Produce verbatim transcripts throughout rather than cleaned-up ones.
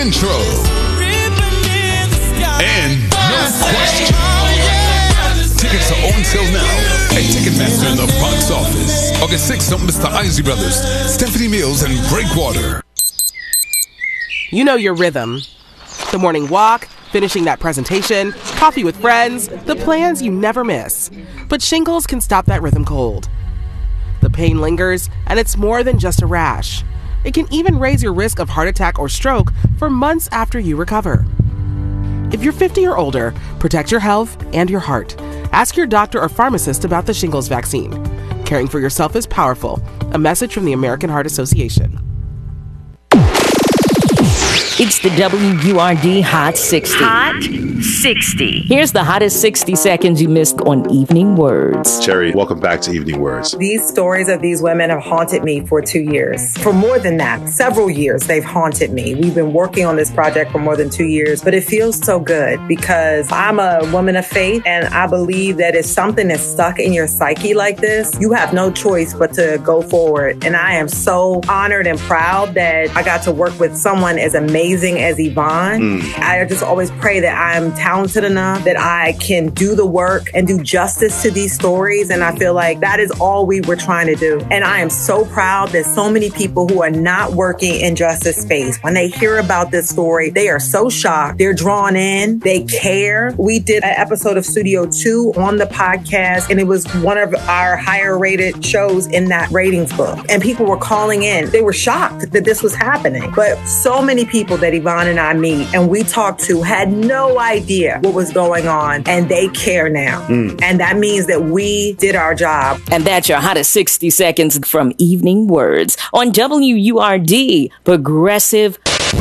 intro. And no question. Tickets are on sale now at Ticketmaster in the box office. August sixth on Mister Isley Brothers, Stephanie Mills, and Breakwater. You know your rhythm. The morning walk, finishing that presentation, coffee with friends, the plans you never miss. But shingles can stop that rhythm cold. The pain lingers, and it's more than just a rash. It can even raise your risk of heart attack or stroke for months after you recover. If you're fifty or older, protect your health and your heart. Ask your doctor or pharmacist about the shingles vaccine. Caring for yourself is powerful. A message from the American Heart Association. It's the W U R D Hot sixty. Hot sixty. Here's the hottest sixty seconds you missed on Evening Words. Cherry, welcome back to Evening Words. These stories of these women have haunted me for two years. For more than that, several years, they've haunted me. We've been working on this project for more than two years, but it feels so good because I'm a woman of faith, and I believe that if something is stuck in your psyche like this, you have no choice but to go forward. And I am so honored and proud that I got to work with someone as amazing as Yvonne. Mm. I just always pray that I'm talented enough that I can do the work and do justice to these stories. And I feel like that is all we were trying to do. And I am so proud that so many people who are not working in justice space, when they hear about this story, they are so shocked. They're drawn in. They care. We did an episode of Studio two on the podcast, and it was one of our higher rated shows in that ratings book. And people were calling in. They were shocked that this was happening. But so many people that Yvonne and I meet and we talked to had no idea what was going on, and they care now. Mm. And that means that we did our job. And that's your hottest sixty seconds from Evening Words on W U R D, Progressive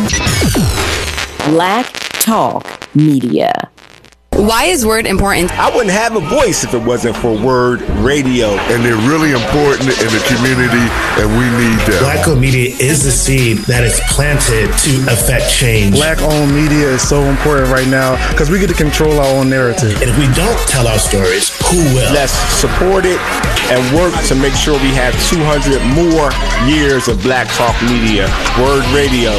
Black Talk Media. Why is Word important? I wouldn't have a voice if it wasn't for Word Radio. And they're really important in the community, and we need them. Black-owned media is the seed that is planted to affect change. Black-owned media is so important right now because we get to control our own narrative. And if we don't tell our stories, who will? Let's support it and work to make sure we have two hundred more years of Black Talk Media. Word Radio.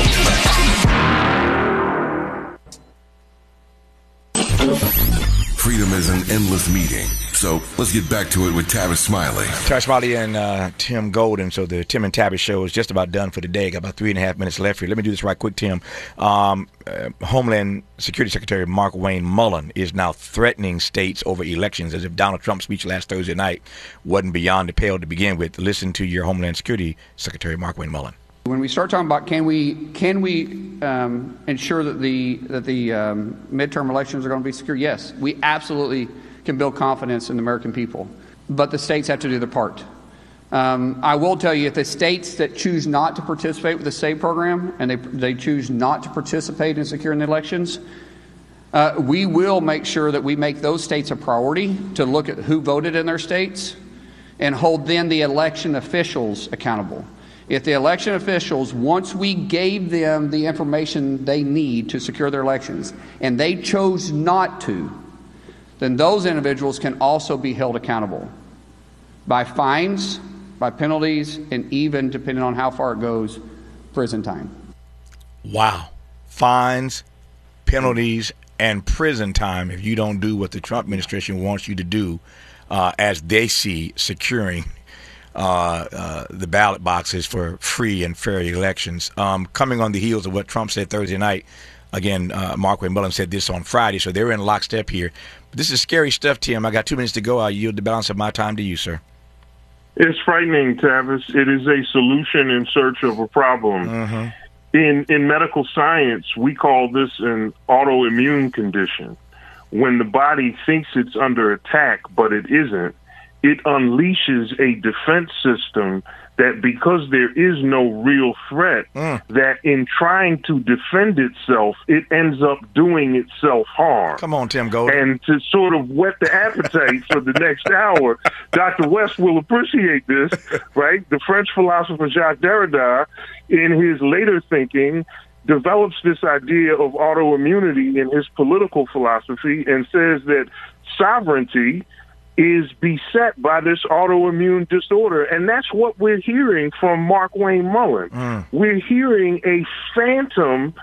Freedom is an endless meeting. So let's get back to it with Tavis Smiley. Tavis Smiley and uh, Tim Golden. So the Tim and Tavis show is just about done for the day. Got about three and a half minutes left here. Let me do this right quick, Tim. Um, uh, Homeland Security Secretary Markwayne Mullin is now threatening states over elections as if Donald Trump's speech last Thursday night wasn't beyond the pale to begin with. Listen to your Homeland Security Secretary Markwayne Mullin. When we start talking about can we can we um, ensure that the that the um, midterm elections are going to be secure? Yes, we absolutely can build confidence in the American people, but the states have to do their part. Um, I will tell you, if the states that choose not to participate with the SAVE program and they they choose not to participate in securing the elections, uh, we will make sure that we make those states a priority to look at who voted in their states and hold then the election officials accountable. If the election officials, once we gave them the information they need to secure their elections, and they chose not to, then those individuals can also be held accountable by fines, by penalties, and even, depending on how far it goes, prison time. Wow. Fines, penalties, and prison time if you don't do what the Trump administration wants you to do uh, as they see securing Uh, uh, the ballot boxes for free and fair elections. Um, coming on the heels of what Trump said Thursday night, again, uh, Markwayne Mullin said this on Friday, so they're in lockstep here. But this is scary stuff, Tim. I got two minutes to go. I yield the balance of my time to you, sir. It's frightening, Tavis. It is a solution in search of a problem. Mm-hmm. In in medical science, we call this an autoimmune condition. When the body thinks it's under attack, but it isn't, it unleashes a defense system that, because there is no real threat, mm. that in trying to defend itself, it ends up doing itself harm. Come on, Tim Golden. And to sort of whet the appetite for the next hour, Doctor West will appreciate this, right? The French philosopher Jacques Derrida, in his later thinking, develops this idea of autoimmunity in his political philosophy and says that sovereignty is beset by this autoimmune disorder. And that's what we're hearing from Markwayne Mullin. Mm. We're hearing a phantom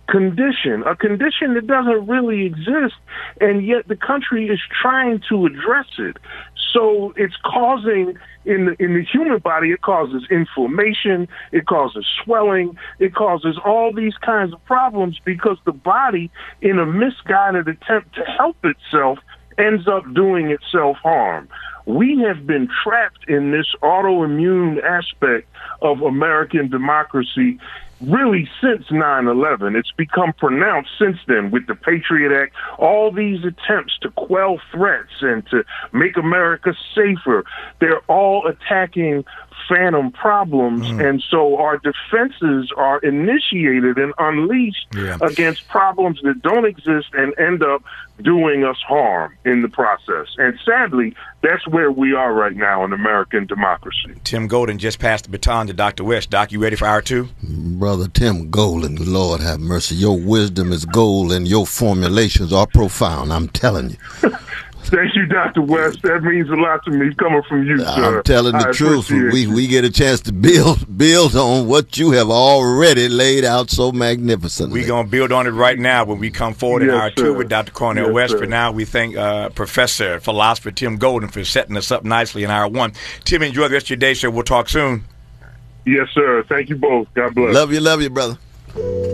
condition, a condition that doesn't really exist, and yet the country is trying to address it. So it's causing, in the, in the human body, it causes inflammation, it causes swelling, it causes all these kinds of problems because the body, in a misguided attempt to help itself, ends up doing itself harm. We have been trapped in this autoimmune aspect of American democracy really since nine eleven. It's become pronounced since then with the Patriot Act, all these attempts to quell threats and to make America safer. They're all attacking phantom problems, mm. and so our defenses are initiated and unleashed yeah. against problems that don't exist and end up doing us harm in the process. And sadly, that's where we are right now in American democracy. Tim Golden just passed the baton to Doctor West. Doc, you ready for hour two? Brother Tim Golden, Lord have mercy. Your wisdom is gold and your formulations are profound, I'm telling you. Thank you, Doctor West. That means a lot to me coming from you, sir. I'm telling the I truth. We we get a chance to build build on what you have already laid out so magnificently. We're going to build on it right now when we come forward yes, in hour sir. two with Doctor Cornel yes, West. Sir. For now, we thank uh, Professor, Philosopher Tim Golden for setting us up nicely in hour one. Tim, enjoy the rest of your day, sir. We'll talk soon. Yes, sir. Thank you both. God bless. Love you, love you, brother.